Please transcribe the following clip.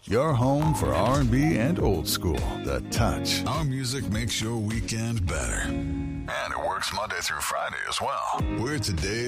Your home for R&B and old school. The Touch. Our music makes your weekend better. And it works Monday through Friday as well. We're today's